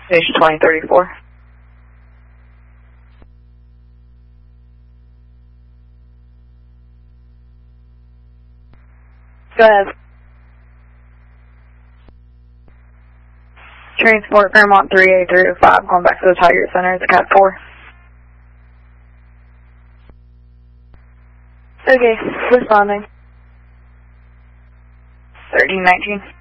Station 2034. Go ahead. Transport Fairmont 3835, going back to the Tiger Center at the Cat 4. Okay, responding. 1319.